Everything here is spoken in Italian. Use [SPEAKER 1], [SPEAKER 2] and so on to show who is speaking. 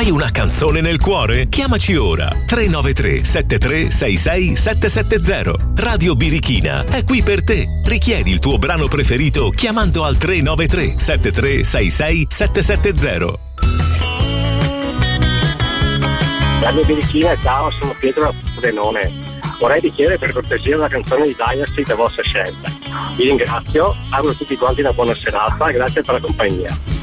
[SPEAKER 1] Hai una canzone nel cuore? Chiamaci ora 393 7366 770. Radio Birichina è qui per te. Richiedi il tuo brano preferito chiamando al 393 7366 770.
[SPEAKER 2] Radio Birichina, ciao, sono Pietro da Frosinone. Vorrei richiedere per cortesia una canzone di Dire Straits a vostra scelta. Vi ringrazio, auguro a tutti quanti una buona serata e grazie per la compagnia.